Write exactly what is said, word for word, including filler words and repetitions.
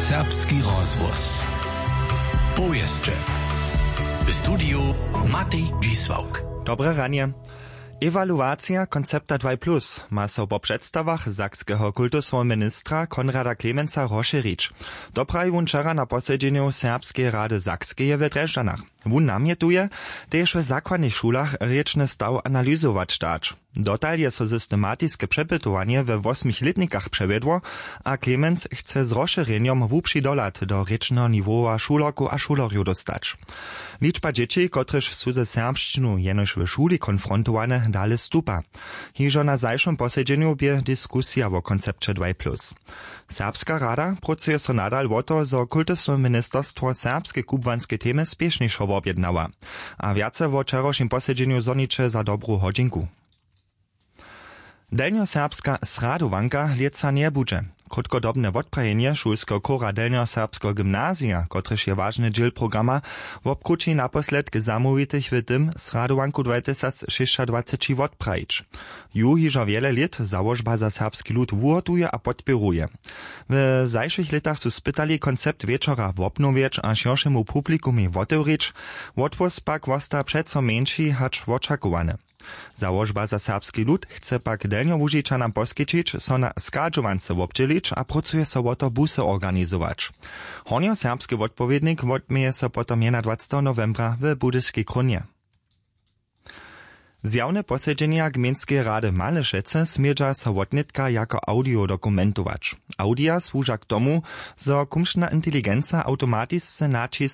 Serbski rozvoz. Powieszcze. W studiu Matej Dzisłauk. Dobre ranie. Ewaluacja koncepta dva plus ma so po przedstawach sakskeho kultusowego ministra Konrada Klemensa rozszerzyć. Doprawi wun wczera na posiedzeniu Serbskiej Rady Sakskeje w Drežďanach. Wun namietuje, tež w zakładnych szulach rečny staw analizować dać. Dotal je so systematiskie przepytowanie we osmich letnikach przewiedło, a Klemens chce z rozszerzeniem wuprzy dolat do rečného niwoła šulerku a šulerju dostać. Liczba dzieci, kotryż su ze serbszczynu jenož w szuli konfrontowane, dalej stupa. Hižo na zajszym posiedzeniu bie dyskusja o koncepcie dva plus. Serbska rada pracuje so nadal o to, zo kultusne ministerstwo serbskie kubwanskie temy spieszniejszo objednała. A wiace o wczorajszym posiedzeniu zonicze za dobrą hodźinku. Delnjoserbska sradowanka lieca nie budże. Krótkodobne odprajenie szulskiego kora Delnjoserbskiego gymnazja, kotryż je ważny dziel programa, wobkruci naposled k zamówitych w tym sradowanku dwa tysiące dwadzieścia sześć odprajić. Ju hižo wiele lat założba za serbski lud wuhotuje a podpieruje. W zajszych latach su spytali koncept wieczora wobnowieć a szerszemu publikumie wotewrić, odpust pak wosta przeco mniejszy hacz oczakowany. Założba za serbski lud chce pak delnjowužičanom poskyčić, so na skadžovance wobdźelić a pracuje so o to busy organizować. Honio serbski odpowiednik odmieje so potom dwudziestego novembra w Budyskiej Krunie. Zjawne posiedzenia Gminskiej Rady Malešece smierza so wotnitka jako audio dokumentować. Audia służa k tomu, zo kumšna inteligenca automatisce načist